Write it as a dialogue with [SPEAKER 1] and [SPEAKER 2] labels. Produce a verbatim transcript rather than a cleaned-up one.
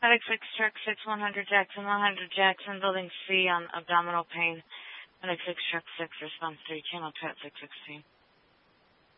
[SPEAKER 1] Medic six, truck six, one hundred Jackson, one hundred Jackson, building C on abdominal pain. Medic six, truck six, response three, channel two at six sixteen.